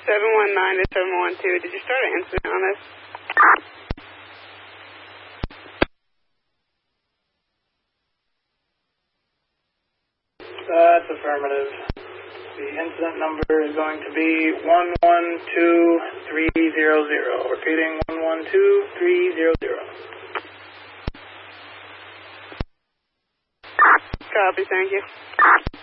719 to 712. Did you start an incident on this? That's affirmative. The incident number is going to be 112300. Repeating 112300. Copy, thank you.